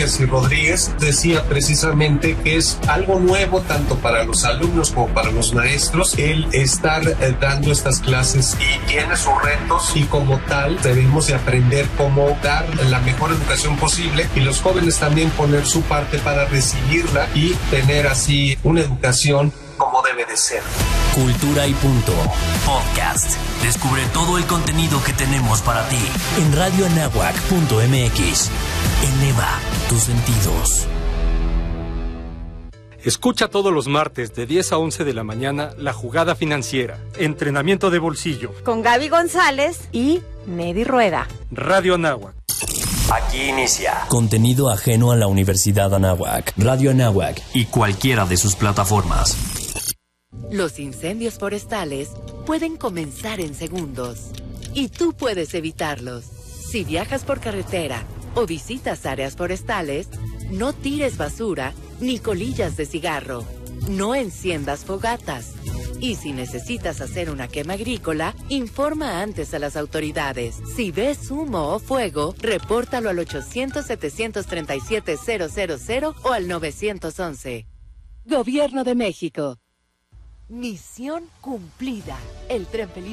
Covarrubias y Rodríguez, decía precisamente que es algo nuevo tanto para los alumnos como para los maestros el estar dando estas clases, y tiene sus retos, y como tal debemos de aprender cómo dar la mejor educación posible, y los jóvenes también poner su parte para recibirla y tener así una educación como debe de ser. Cultura y Punto Podcast. Descubre todo el contenido que tenemos para ti en radioanáhuac.mx. Eleva tus sentidos. Escucha todos los martes de 10 a 11 de la mañana La Jugada Financiera, entrenamiento de bolsillo. Con Gaby González y Nedy Rueda. Radio Anáhuac. Aquí inicia contenido ajeno a la Universidad Anáhuac, Radio Anáhuac y cualquiera de sus plataformas. Los incendios forestales pueden comenzar en segundos y tú puedes evitarlos. Si viajas por carretera o visitas áreas forestales, no tires basura ni colillas de cigarro. No enciendas fogatas. Y si necesitas hacer una quema agrícola, informa antes a las autoridades. Si ves humo o fuego, repórtalo al 800-737-000 o al 911. Gobierno de México. Misión cumplida. El Tren Feliz